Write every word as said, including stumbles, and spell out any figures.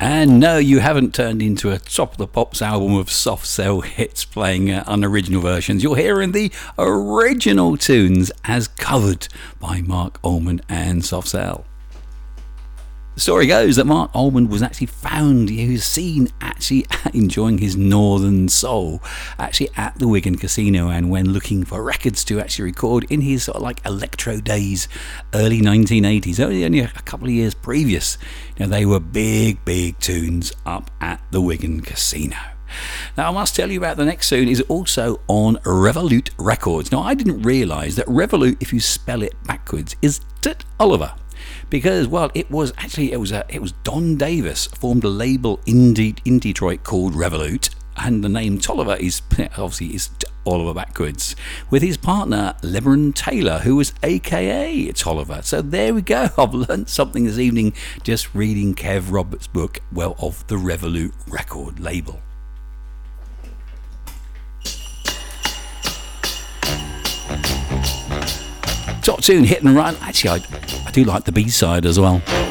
And no, you haven't turned into a Top of the Pops album of soft cell hits playing uh, unoriginal versions. You're hearing the original tunes as covered by Mark Almond and Soft Cell. The story goes that Mark Almond was actually found, he was seen actually enjoying his northern soul actually at the Wigan Casino, and when looking for records to actually record in his sort of like electro days, early nineteen eighties, only, only a couple of years previous, you know, they were big, big tunes up at the Wigan Casino. Now, I must tell you about the next tune is also on Revolute Records. Now, I didn't realise that Revolute, if you spell it backwards, is Tut Oliver. Because, well, it was actually, it was a, it was Don Davis formed a label in, De- in Detroit called Revolute, and the name Tolliver is, obviously, is Oliver backwards, with his partner, LeBron Taylor, who was A K A Tolliver. So there we go, I've learnt something this evening just reading Kev Roberts' book, well, of the Revolute record label. Top tune, Hit and Run. Actually, I, I do like the B-side as well.